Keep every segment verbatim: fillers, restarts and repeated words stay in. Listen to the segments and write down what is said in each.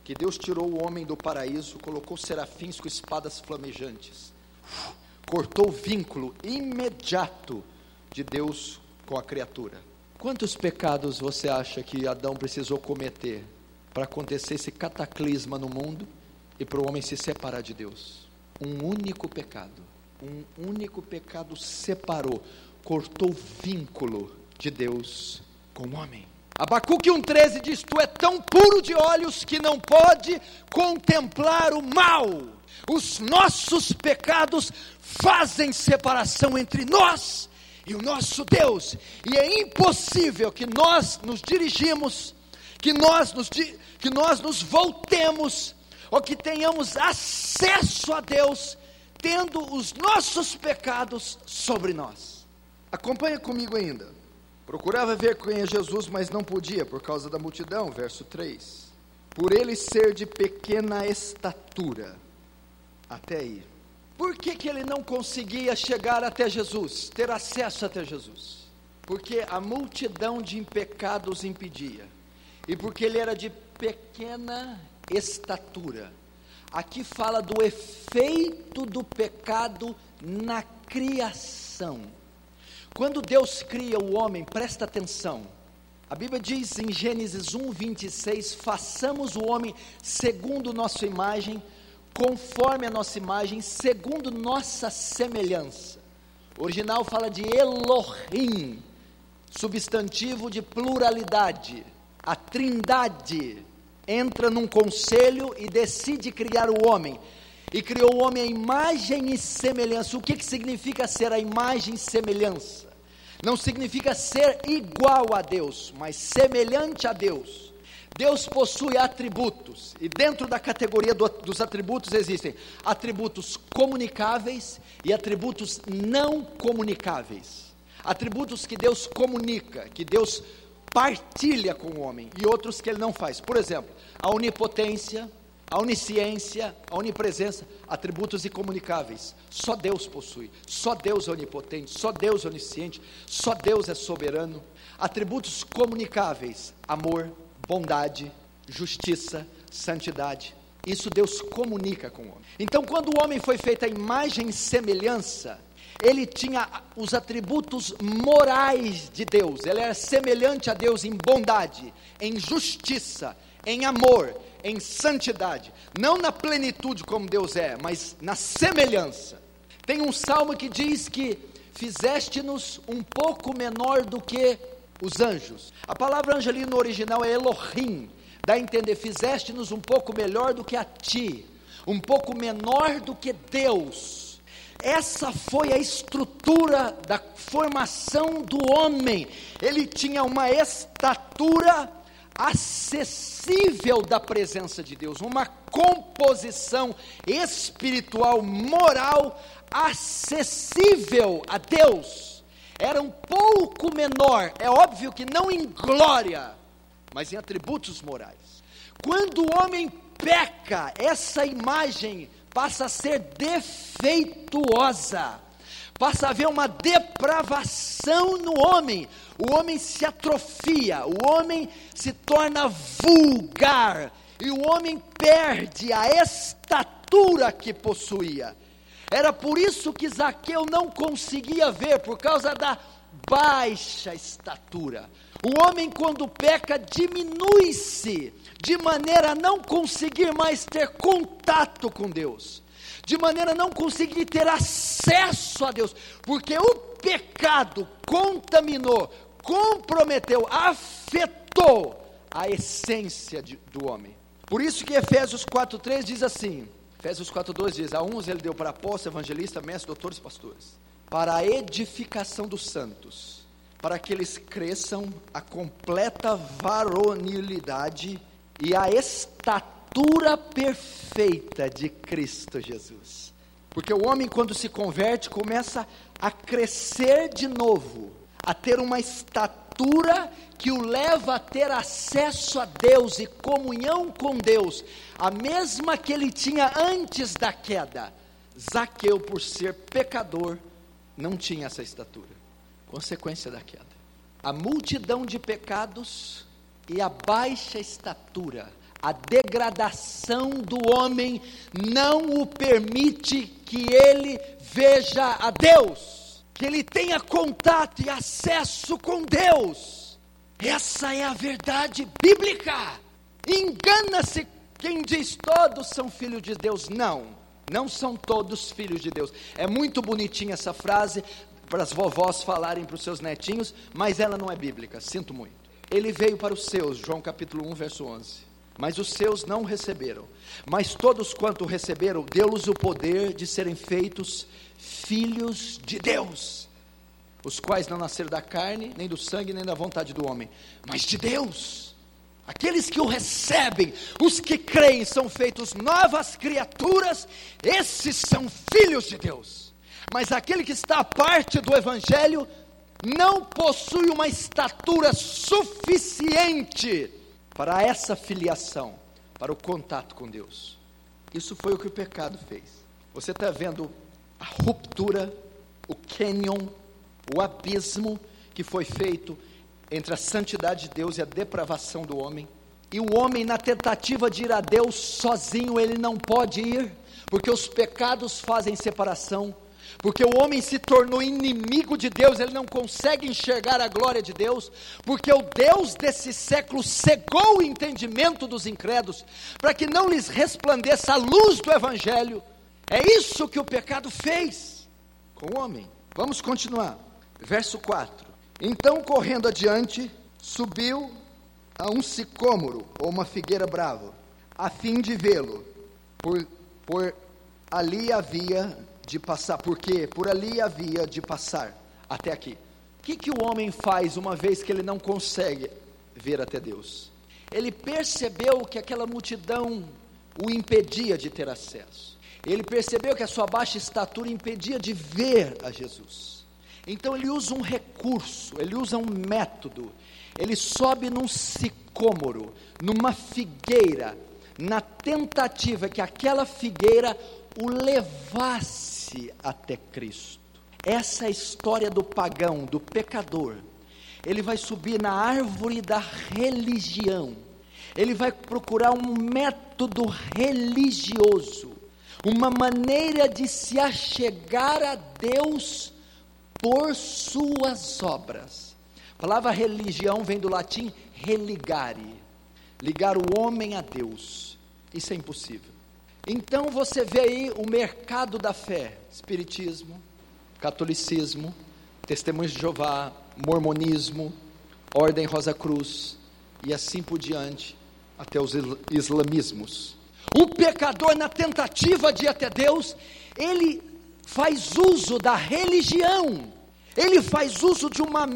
que Deus tirou o homem do paraíso, colocou serafins com espadas flamejantes, cortou o vínculo imediato de Deus com a criatura. Quantos pecados você acha que Adão precisou cometer para acontecer esse cataclisma no mundo e para o homem se separar de Deus? Um único pecado, um único pecado separou, cortou o vínculo de Deus com o homem. Abacuque um treze diz: tu é tão puro de olhos que não pode contemplar o mal. Os nossos pecados fazem separação entre nós e o nosso Deus, e é impossível que nós nos dirigimos, que nós nos, que nós nos voltemos, ou que tenhamos acesso a Deus, tendo os nossos pecados sobre nós. Acompanha comigo ainda. Procurava ver quem é Jesus, mas não podia, por causa da multidão, verso três. Por ele ser de pequena estatura. Até aí. Por que que ele não conseguia chegar até Jesus, ter acesso até Jesus? Porque a multidão de pecados impedia. E porque ele era de pequena estatura. Aqui fala do efeito do pecado na criação. Quando Deus cria o homem, presta atenção, a Bíblia diz em Gênesis um, vinte e seis, façamos o homem segundo nossa imagem, conforme a nossa imagem, segundo nossa semelhança. O original fala de Elohim, substantivo de pluralidade. A trindade entra num conselho e decide criar o homem. E criou o homem à imagem e semelhança. O que, que significa ser a imagem e semelhança? Não significa ser igual a Deus, mas semelhante a Deus. Deus possui atributos, e dentro da categoria do, dos atributos existem atributos comunicáveis e atributos não comunicáveis. Atributos que Deus comunica, que Deus partilha com o homem, e outros que Ele não faz. Por exemplo, a onipotência, a onisciência, a onipresença, atributos incomunicáveis, só Deus possui, só Deus é onipotente, só Deus é onisciente, só Deus é soberano. Atributos comunicáveis, amor, bondade, justiça, santidade, isso Deus comunica com o homem. Então quando o homem foi feito à imagem e semelhança, ele tinha os atributos morais de Deus, ele era semelhante a Deus em bondade, em justiça, em amor, em santidade, não na plenitude como Deus é, mas na semelhança. Tem um salmo que diz que fizeste-nos um pouco menor do que os anjos. A palavra anjo ali no original é Elohim, dá a entender, fizeste-nos um pouco melhor do que a ti, um pouco menor do que Deus. Essa foi a estrutura da formação do homem. Ele tinha uma estatura acessível da presença de Deus, uma composição espiritual, moral, acessível a Deus. Era um pouco menor, é óbvio que não em glória, mas em atributos morais. Quando o homem peca, essa imagem passa a ser defeituosa, passa a haver uma depravação no homem, o homem se atrofia, o homem se torna vulgar, e o homem perde a estatura que possuía. Era por isso que Zaqueu não conseguia ver, por causa da baixa estatura. O homem quando peca diminui-se, de maneira a não conseguir mais ter contato com Deus, de maneira a não conseguir ter acesso a Deus, porque o pecado contaminou, comprometeu, afetou a essência de, do homem. Por isso que Efésios quatro, três diz assim, Efésios quatro, dois diz, a uns ele deu para apóstolos, evangelistas, mestres, doutores, pastores, para a edificação dos santos, para que eles cresçam a completa varonilidade e a estatura perfeita de Cristo Jesus. Porque o homem quando se converte começa a crescer de novo, a ter uma estatura que o leva a ter acesso a Deus e comunhão com Deus, a mesma que ele tinha antes da queda. Zaqueu, por ser pecador, não tinha essa estatura, consequência da queda. A multidão de pecados e a baixa estatura, A degradação do homem não o permite que ele veja a Deus, que ele tenha contato e acesso com Deus. Essa é a verdade bíblica. Engana-se quem diz todos são filhos de Deus. Não, não são todos filhos de Deus. É muito bonitinha essa frase para as vovós falarem para os seus netinhos, mas ela não é bíblica, sinto muito. Ele veio para os seus, João capítulo um, verso onze. Mas os seus não receberam. Mas todos quanto receberam, deu-lhes o poder de serem feitos filhos de Deus, os quais não nasceram da carne, nem do sangue, nem da vontade do homem, mas de Deus. Aqueles que o recebem, os que creem, são feitos novas criaturas, esses são filhos de Deus. Mas aquele que está à parte do evangelho, não possui uma estatura suficiente para essa filiação, para o contato com Deus. Isso foi o que o pecado fez. Você está vendo a ruptura, o cânion, o abismo que foi feito entre a santidade de Deus e a depravação do homem. E o homem, na tentativa de ir a Deus sozinho, ele não pode ir, porque os pecados fazem separação. Porque o homem se tornou inimigo de Deus, ele não consegue enxergar a glória de Deus, porque o Deus desse século cegou o entendimento dos incrédulos, para que não lhes resplandeça a luz do evangelho. É isso que o pecado fez com o homem. Vamos continuar, verso quatro. Então, correndo adiante, subiu a um sicômoro, ou uma figueira brava, a fim de vê-lo, por, por ali havia de passar, porque por ali havia de passar, até aqui. O que, que o homem faz uma vez que ele não consegue ver até Deus? Ele percebeu que aquela multidão o impedia de ter acesso, ele percebeu que a sua baixa estatura impedia de ver a Jesus. Então ele usa um recurso, ele usa um método, ele sobe num sicômoro, numa figueira, na tentativa que aquela figueira o levasse até Cristo. Essa é a história do pagão, do pecador. Ele vai subir na árvore da religião, ele vai procurar um método religioso, uma maneira de se achegar a Deus por suas obras. A palavra religião vem do latim religare, ligar o homem a Deus. Isso é impossível. Então você vê aí o mercado da fé: espiritismo, catolicismo, testemunhos de Jeová, mormonismo, ordem Rosa Cruz, e assim por diante, até os islamismos. O pecador, na tentativa de ir até Deus, ele faz uso da religião, ele faz uso de uma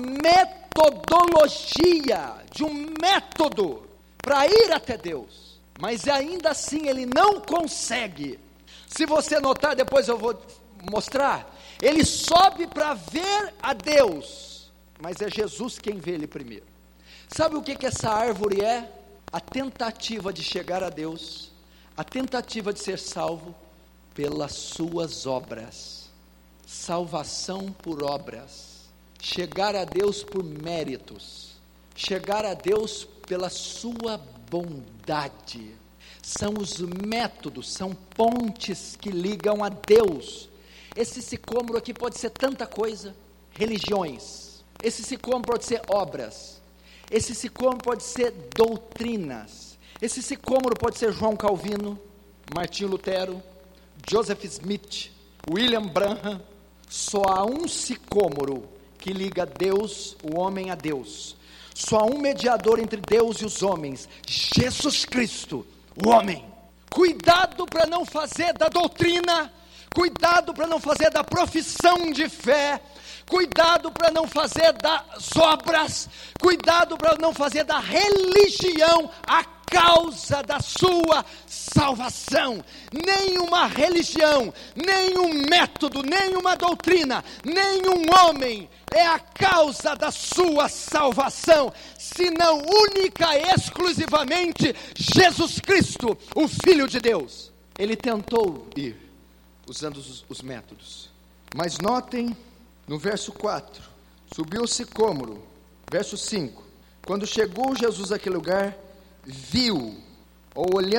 metodologia, de um método para ir até Deus, mas ainda assim ele não consegue. Se você notar, depois eu vou mostrar, ele sobe para ver a Deus, mas é Jesus quem vê ele primeiro. Sabe o que, que essa árvore é? A tentativa de chegar a Deus, a tentativa de ser salvo pelas suas obras, salvação por obras, chegar a Deus por méritos, chegar a Deus pela sua bondade. São os métodos, são pontes que ligam a Deus. Esse sicômoro aqui pode ser tanta coisa: religiões, esse sicômoro pode ser obras, esse sicômoro pode ser doutrinas, esse sicômoro pode ser João Calvino, Martinho Lutero, Joseph Smith, William Branham. Só há um sicômoro que liga Deus, o homem a Deus. Só há um mediador entre Deus e os homens: Jesus Cristo, o homem. Cuidado para não fazer da doutrina, cuidado para não fazer da profissão de fé, cuidado para não fazer das obras, cuidado para não fazer da religião a causa da sua salvação. Nenhuma religião, nenhum método, nenhuma doutrina, nenhum homem é a causa da sua salvação, senão única e exclusivamente Jesus Cristo, o Filho de Deus. Ele tentou ir usando os, os métodos, mas notem no verso quatro, subiu o sicômoro, verso cinco, quando chegou Jesus àquele lugar, viu ou olhando